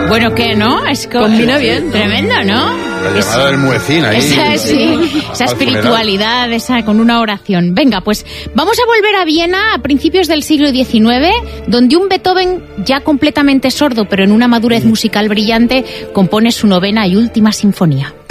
Bueno, ¿qué, no? Combina bien. Tremendo, ¿no? La llamada del muecín ahí. Esa espiritualidad, esa con una oración. Venga, pues vamos a volver a Viena a principios del siglo XIX, donde un Beethoven ya completamente sordo, pero en una madurez musical brillante, compone su 9ª y última sinfonía.